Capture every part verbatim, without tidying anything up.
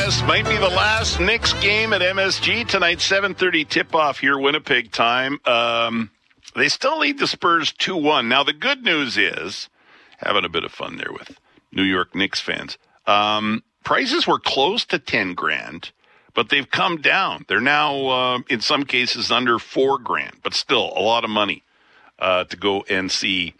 Yes, might be the last Knicks game at M S G tonight. seven thirty tip-off here, Winnipeg time. Um, they still lead the Spurs two one. Now, the good news is, having a bit of fun there with New York Knicks fans, um, prices were close to ten grand, but they've come down. They're now, uh, in some cases, under four grand, but still a lot of money uh, to go and see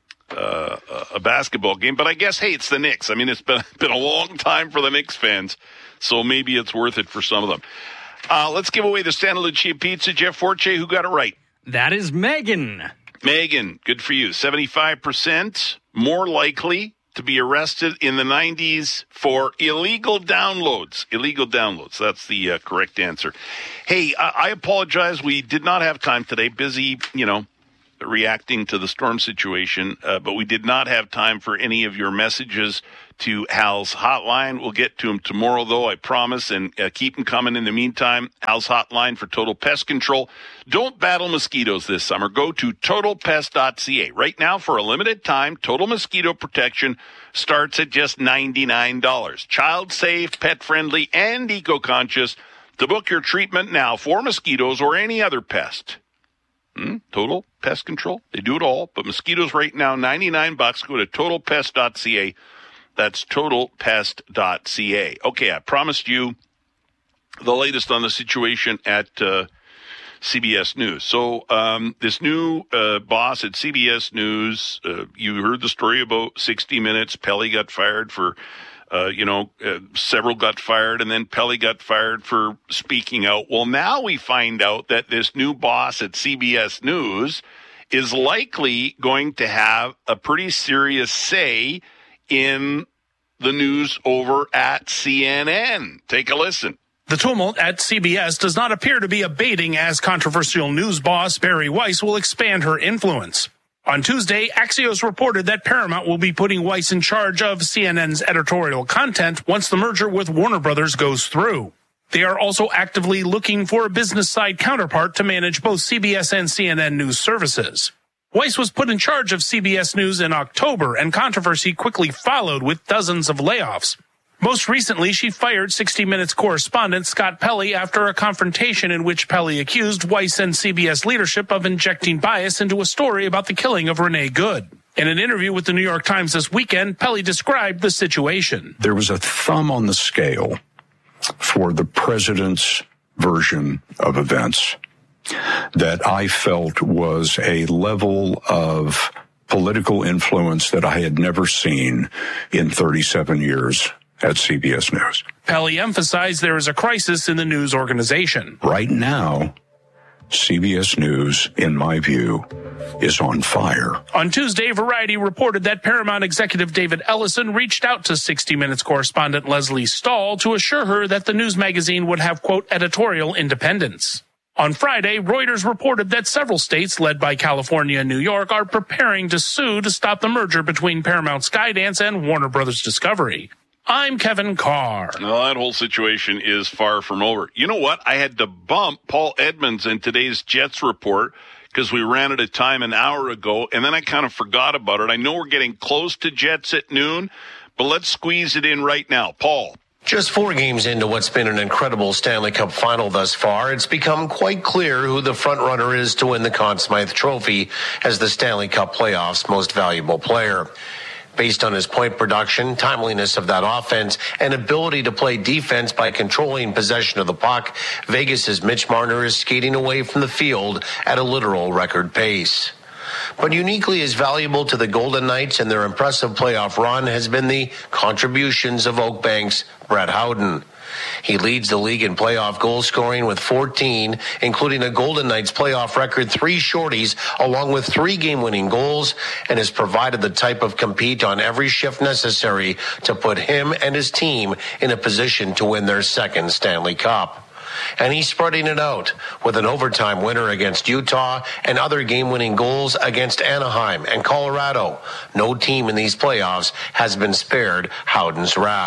Uh, a basketball game. But I guess, hey, it's the Knicks. I mean, it's been, been a long time for the Knicks fans, so maybe it's worth it for some of them. Uh, let's give away the Santa Lucia Pizza. Jeff Forte, who got it right? That is Megan. Megan, good for you. seventy-five percent more likely to be arrested in the nineties for illegal downloads. Illegal downloads. That's the uh, correct answer. Hey, I, I apologize. We did not have time today. Busy, you know, reacting to the storm situation, uh, but we did not have time for any of your messages to Hal's hotline. We'll get to them tomorrow, though, I promise, and uh, keep them coming in the meantime. Hal's hotline for total pest control. Don't battle mosquitoes this summer. Go to total pest dot c a. Right now, for a limited time, total mosquito protection starts at just ninety-nine dollars. Child safe, pet friendly, and eco-conscious. To book your treatment now for mosquitoes or any other pest. Hmm? Total Pest Control. They do it all. But mosquitoes right now, ninety-nine bucks. Go to total pest dot c a. That's total pest dot c a. Okay, I promised you the latest on the situation at uh, C B S News. So um, this new uh, boss at C B S News, uh, you heard the story about sixty minutes. Pelly got fired for Uh, you know, uh, several got fired, and then Pelly got fired for speaking out. Well, now we find out that this new boss at C B S News is likely going to have a pretty serious say in the news over at C N N. Take a listen. The tumult at C B S does not appear to be abating as controversial news boss Bari Weiss will expand her influence. On Tuesday, Axios reported that Paramount will be putting Weiss in charge of C N N's editorial content once the merger with Warner Brothers goes through. They are also actively looking for a business-side counterpart to manage both C B S and C N N news services. Weiss was put in charge of C B S News in October, and controversy quickly followed with dozens of layoffs. Most recently, she fired sixty minutes correspondent Scott Pelley after a confrontation in which Pelley accused Weiss and C B S leadership of injecting bias into a story about the killing of Renee Good. In an interview with the New York Times this weekend, Pelley described the situation. There was a thumb on the scale for the president's version of events that I felt was a level of political influence that I had never seen in thirty-seven years. At C B S News. Pelley emphasized there is a crisis in the news organization. Right now, C B S News, in my view, is on fire. On Tuesday, Variety reported that Paramount executive David Ellison reached out to sixty minutes correspondent Leslie Stahl to assure her that the news magazine would have, quote, editorial independence. On Friday, Reuters reported that several states, led by California and New York, are preparing to sue to stop the merger between Paramount Skydance and Warner Brothers Discovery. I'm Kevin Carr. Well, that whole situation is far from over. You know what? I had to bump Paul Edmonds in today's Jets report because we ran out of time an hour ago, and then I kind of forgot about it. I know we're getting close to Jets at noon, but let's squeeze it in right now. Paul. Just four games into what's been an incredible Stanley Cup final thus far, it's become quite clear who the front runner is to win the Conn Smythe Trophy as the Stanley Cup playoffs' most valuable player. Based on his point production, timeliness of that offense, and ability to play defense by controlling possession of the puck, Vegas's Mitch Marner is skating away from the field at a literal record pace. But uniquely as valuable to the Golden Knights and their impressive playoff run has been the contributions of Oakbank's Brett Howden. He leads the league in playoff goal scoring with fourteen, including a Golden Knights playoff record three shorties, along with three game-winning goals, and has provided the type of compete on every shift necessary to put him and his team in a position to win their second Stanley Cup. And he's spreading it out with an overtime winner against Utah and other game-winning goals against Anaheim and Colorado. No team in these playoffs has been spared Howden's wrath.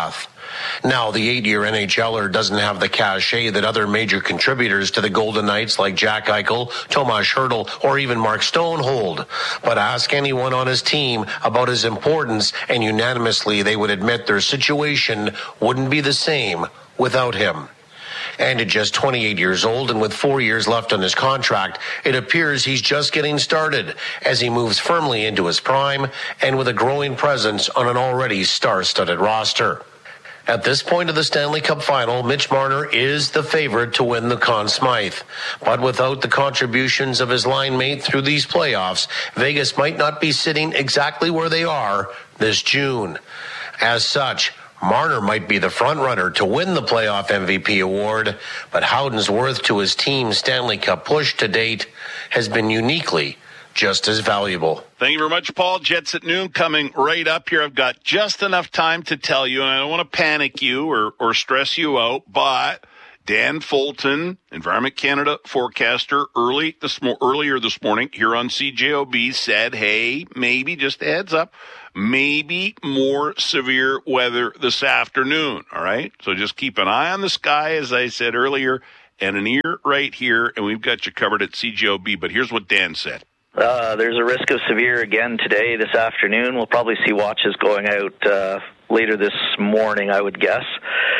Now, the eight-year NHLer doesn't have the cachet that other major contributors to the Golden Knights like Jack Eichel, Tomas Hertl, or even Mark Stone hold. But ask anyone on his team about his importance, and unanimously they would admit their situation wouldn't be the same without him. And at just twenty-eight years old and with four years left on his contract, it appears he's just getting started as he moves firmly into his prime and with a growing presence on an already star-studded roster. At this point of the Stanley Cup Final, Mitch Marner is the favorite to win the Conn Smythe. But without the contributions of his line mate through these playoffs, Vegas might not be sitting exactly where they are this June. As such, Marner might be the front-runner to win the playoff M V P award, but Howden's worth to his team's Stanley Cup push to date has been uniquely just as valuable. Thank you very much, Paul. Jets at noon coming right up here. I've got just enough time to tell you, and I don't want to panic you or, or stress you out, but Dan Fulton, Environment Canada forecaster, early this mo- earlier this morning here on C J O B said, hey, maybe, just a heads up, maybe more severe weather this afternoon, all right? So just keep an eye on the sky, as I said earlier, and an ear right here, and we've got you covered at C J O B. But here's what Dan said. Uh, there's a risk of severe again today, this afternoon. We'll probably see watches going out uh, later this morning, I would guess.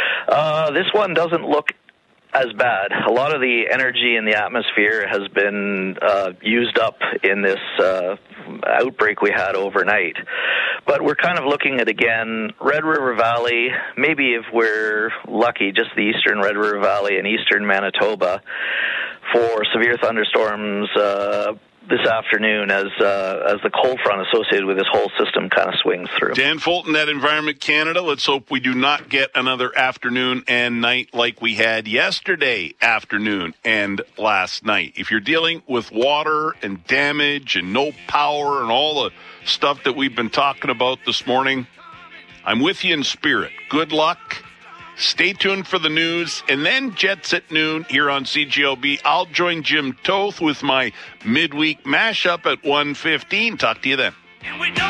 Uh, this one doesn't look as bad. A lot of the energy in the atmosphere has been uh, used up in this uh, outbreak we had overnight. But we're kind of looking at, again, Red River Valley, maybe if we're lucky, just the eastern Red River Valley and eastern Manitoba for severe thunderstorms uh, this afternoon as uh, as the cold front associated with this whole system kind of swings through. Dan Fulton at Environment Canada. Let's hope we do not get another afternoon and night like we had yesterday afternoon and last night. If you're dealing with water and damage and no power and all the stuff that we've been talking about this morning, I'm with you in spirit. Good luck. Stay tuned for the news, and then Jets at noon here on C G O B. I'll join Jim Toth with my midweek mashup at one fifteen. Talk to you then.